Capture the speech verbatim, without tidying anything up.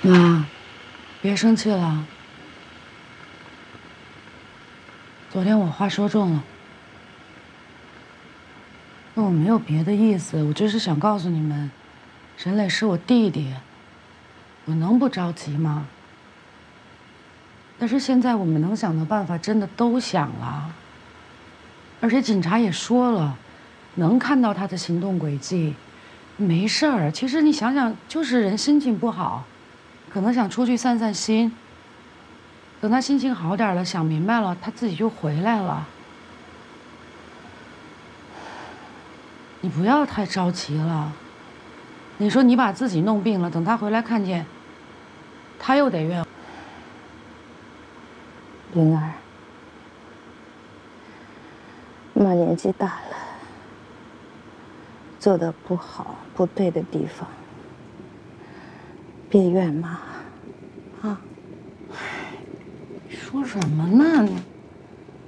妈，别生气了。昨天我话说重了，那我没有别的意思，我只是想告诉你们，沈磊是我弟弟，我能不着急吗？但是现在我们能想的办法真的都想了，而且警察也说了，能看到他的行动轨迹，没事儿。其实你想想，就是人心情不好，可能想出去散散心。等他心情好点了，想明白了，他自己就回来了。你不要太着急了。你说你把自己弄病了，等他回来看见，他又得怨。 灵儿，妈年纪大了，做的不好、不对的地方，别怨妈，啊。 你说什么呢？